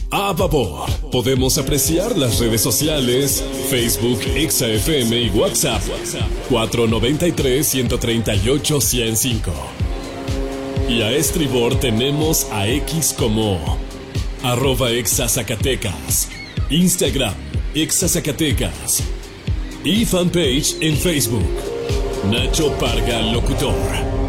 A vapor. Podemos apreciar las redes sociales, Facebook, ExaFM y WhatsApp. 493-138-105. Y a estribor tenemos a X como @ExaZacatecas, Instagram, ExaZacatecas y fanpage en Facebook, Nacho Parga Locutor.